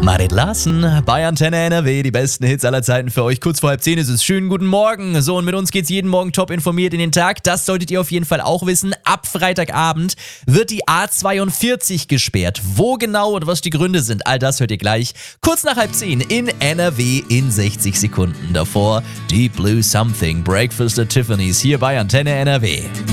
Marit Larsen bei Antenne NRW, die besten Hits aller Zeiten für euch. Kurz vor 9:30 ist es. Schönen guten Morgen. So, und mit uns geht's jeden Morgen top informiert in den Tag. Das solltet ihr auf jeden Fall auch wissen. Ab Freitagabend wird die A42 gesperrt. Wo genau und was die Gründe sind, all das hört ihr gleich. Kurz nach 9:30 in NRW in 60 Sekunden. Davor Deep Blue Something, Breakfast at Tiffany's hier bei Antenne NRW.